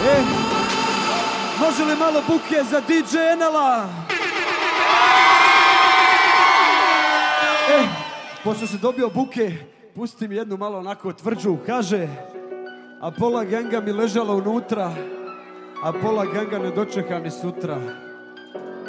Može li malo buke za DJ Enela? Pošto si dobio buke, pusti mi jednu malo onako tvrđu. Kaže, a pola ganga mi ležala unutra, a pola ganga ne dočeka ni sutra.